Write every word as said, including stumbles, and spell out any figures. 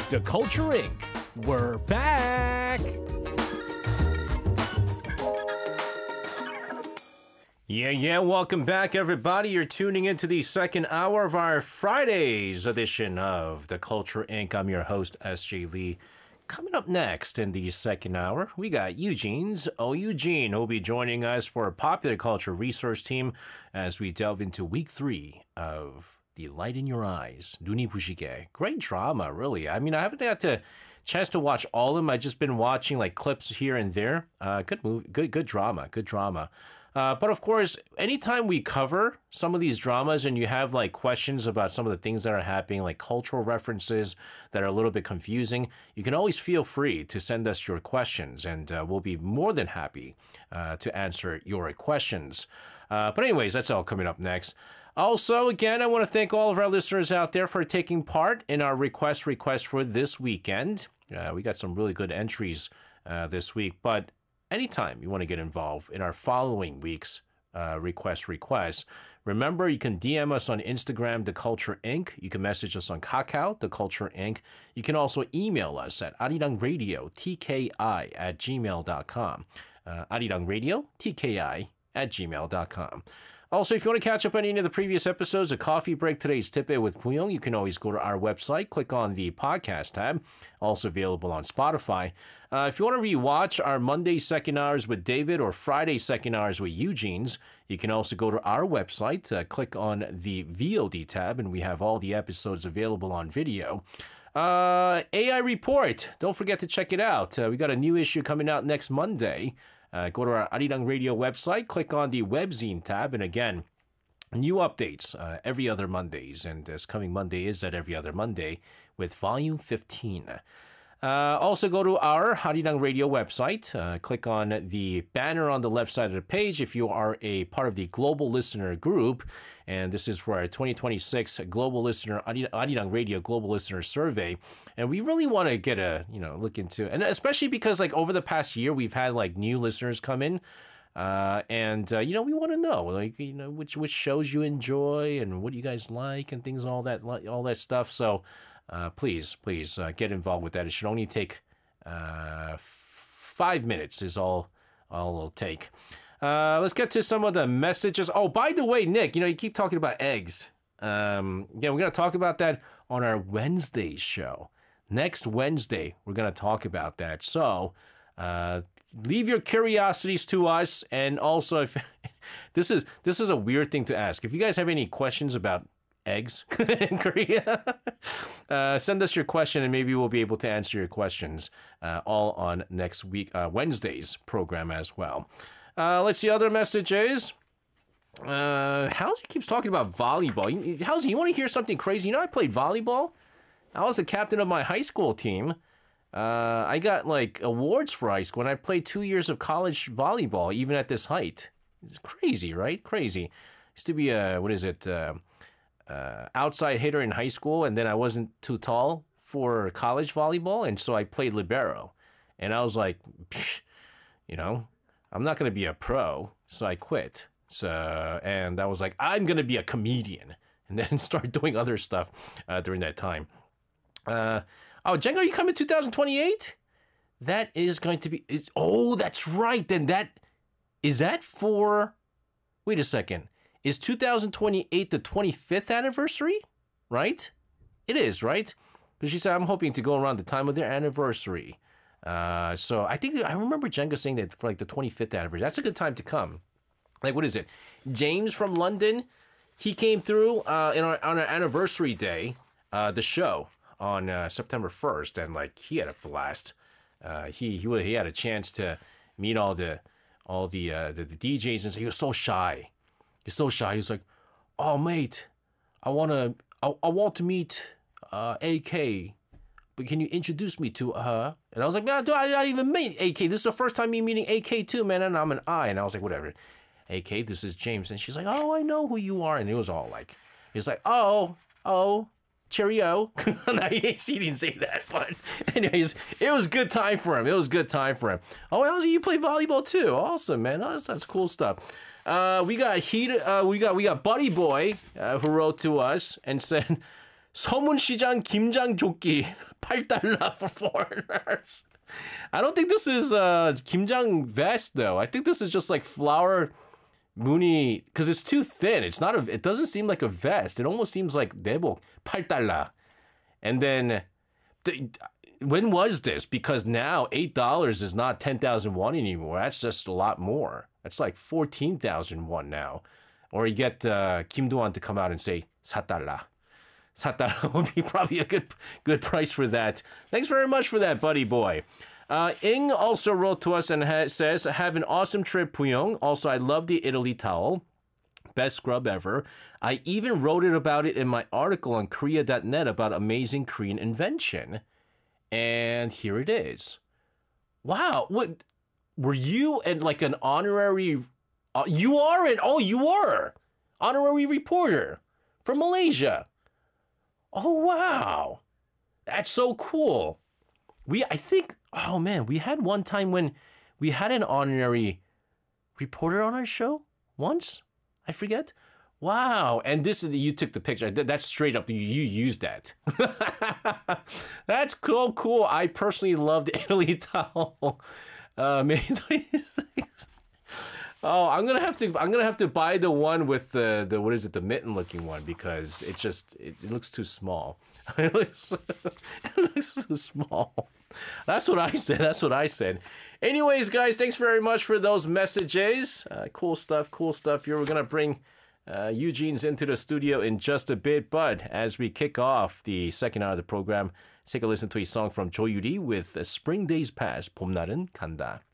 The Culture Incorporated. We're back! Yeah, yeah, welcome back, everybody. You're tuning into the second hour of our Friday's edition of The Culture Incorporated. I'm your host, S J Lee. Coming up next in the second hour, we got Eugene's Oh Eugene, who will be joining us for a popular culture research team as we delve into week three of The Light in Your Eyes, 눈이 부시게. Great drama, really. I mean, I haven't had a chance to watch all of them. I've just been watching like clips here and there. Uh, good movie, good, good drama, good drama. Uh, but of course, anytime we cover some of these dramas and you have like questions about some of the things that are happening, like cultural references that are a little bit confusing, you can always feel free to send us your questions and uh, we'll be more than happy uh, to answer your questions. Uh, but anyways, that's all coming up next. Also, again, I want to thank all of our listeners out there for taking part in our request request for this weekend. Uh, we got some really good entries uh, this week, but anytime you want to get involved in our following week's uh, request requests, remember you can D M us on Instagram, The Culture Incorporated. You can message us on Kakao, The Culture Incorporated. You can also email us at arirangradio, T K I at gmail dot com. Uh, arirangradio, T K I at gmail dot com. Also, if you want to catch up on any of the previous episodes of Coffee Break Today's Tip-It with Puyong, you can always go to our website, click on the podcast tab, also available on Spotify. Uh, if you want to rewatch our Monday second hours with David or Friday second hours with Eugene's, you can also go to our website, uh, click on the V O D tab, and we have all the episodes available on video. Uh, A I Report, don't forget to check it out. Uh, we got a new issue coming out next Monday. Uh, go to our Arirang Radio website, click on the webzine tab, and again, new updates uh, every other Mondays. And this coming Monday is that every other Monday with volume fifteen. Uh, also go to our Arirang Radio website, uh, click on the banner on the left side of the page if you are a part of the Global Listener Group. And this is for our twenty twenty-six Global Listener, Arirang Radio Global Listener Survey. And we really want to get a, you know, look into, and especially because like over the past year, we've had like new listeners come in. Uh, and, uh, you know, we want to know, like, you know, which, which shows you enjoy and what you guys like and things, all that, all that stuff. So, uh, please, please, uh, get involved with that. It should only take, uh, five minutes is all, all it'll take. Uh, let's get to some of the messages. Oh, by the way, Nick, you know, you keep talking about eggs. Um, yeah, we're going to talk about that on our Wednesday show. Next Wednesday, we're going to talk about that. So, uh, leave your curiosities to us. And also, if this is this is a weird thing to ask. If you guys have any questions about eggs in Korea, uh, send us your question and maybe we'll be able to answer your questions uh, all on next week, uh, Wednesday's program as well. Uh, let's see other messages. Uh, Halsey keeps talking about volleyball. Halsey, you want to hear something crazy? You know, I played volleyball. I was the captain of my high school team. Uh, I got like awards for high school, and I played two years of college volleyball, even at this height. It's crazy, right? Crazy. Used to be a, what is it, uh, uh, outside hitter in high school, and then I wasn't too tall for college volleyball, and so I played libero. And I was like, psh, you know, I'm not going to be a pro, so I quit. So, and I was like, I'm going to be a comedian, and then start doing other stuff uh, during that time. Uh, oh, Django, you coming twenty twenty-eight? That is going to be, it's, oh, that's right. Then that, is that for, wait a second. Is two thousand twenty-eight the twenty-fifth anniversary? Right? It is, right? Because she said, I'm hoping to go around the time of their anniversary. Uh, so I think, I remember Jenga saying that for like the twenty-fifth anniversary. That's a good time to come. Like, what is it? James from London, he came through uh, in our, on our anniversary day, uh, the show on uh, September first, and like he had a blast. Uh, he he he had a chance to meet all the all the uh, the, the D Js, and so he was so shy. He's so shy. He was like, "Oh mate, I wanna I, I want to meet uh, A K, but can you introduce me to her?" And I was like, "No, dude, I don't even meet A K. This is the first time me meeting A K too, man." And I'm an I, and I was like, "Whatever, A K, this is James." And she's like, "Oh, I know who you are." And it was all like, he was like, "Oh, oh." Cheerio. No, he didn't say that, but anyways, it was good time for him. It was good time for him. Oh, Elsie, you play volleyball too. Awesome, man. Oh, that's, that's cool stuff. Uh, we got heat. Uh, we got we got Buddy Boy uh, who wrote to us and said, 서문시장 김장 조끼 팔 달러 for foreigners. I don't think this is uh 김장 vest though. I think this is just like flour 무늬 because it's too thin. It's not a. It doesn't seem like a vest. It almost seems like 내복 팔 달러. And then the, when was this? Because now eight dollars is not ten thousand won anymore. That's just a lot more. That's like fourteen thousand won now. Or you get uh, Kim Do-won to come out and say 사 달러. 사 달러 would be probably a good good price for that. Thanks very much for that, buddy boy. Uh, Ing also wrote to us and ha- says, have an awesome trip, Puyong. Also, I love the Italy towel. Best scrub ever. I even wrote it about it in my article on Korea dot net about amazing Korean invention. And here it is. Wow. What were you and like an honorary uh, you are an oh you were honorary reporter from Malaysia. Oh wow. That's so cool. We I think oh man, we had one time when we had an honorary reporter on our show once. I forget. Wow. And this is, you took the picture. That's straight up. You, you used that. That's cool. Cool. I personally loved Italy towel. Uh, May twenty-sixth. Oh, I'm going to have to, I'm going to have to buy the one with the, the, what is it? The mitten looking one, because it just, it, it looks too small. It looks, it looks too small. That's what I said. That's what I said. Anyways, guys, thanks very much for those messages. Uh, cool stuff. Cool stuff here. We're going to bring Uh, Eugene's into the studio in just a bit, but as we kick off the second hour of the program, let's take a listen to a song from Jo Yuri with Spring Days Pass, 봄날은 간다.